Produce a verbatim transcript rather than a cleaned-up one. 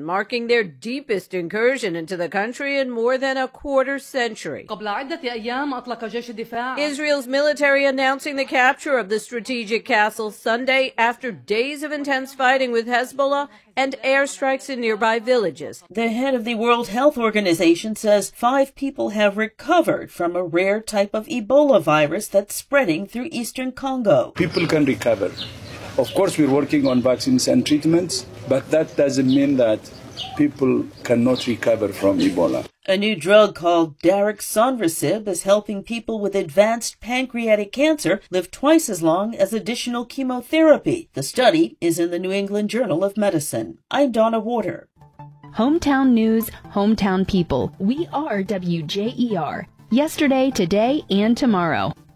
lockdown, marking their deepest incursion into the country in more than a quarter century. Israel's military announcing the capture of the strategic castle Sunday after days of intense fighting with Hezbollah and airstrikes in nearby villages. The head of the World Health Organization says five people have recovered from a rare type of Ebola virus that's spreading through eastern Congo. People can recover. Of course, we're working on vaccines and treatments, but that doesn't mean that people cannot recover from Ebola. A new drug called Daraxonrasib is helping people with advanced pancreatic cancer live twice as long as additional chemotherapy. The study is in the New England Journal of Medicine. I'm Donna Warder. Hometown news, hometown people. We are W J E R. Yesterday, today, and tomorrow.